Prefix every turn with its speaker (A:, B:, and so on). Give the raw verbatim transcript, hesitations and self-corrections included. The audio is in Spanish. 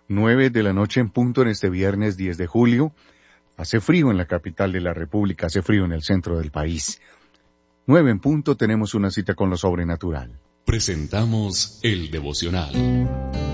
A: Nueve de la noche en punto en este viernes diez de julio. Hace frío en la capital de la República, hace frío en el centro del país. Nueve en punto tenemos una cita con lo sobrenatural.
B: Presentamos el devocional.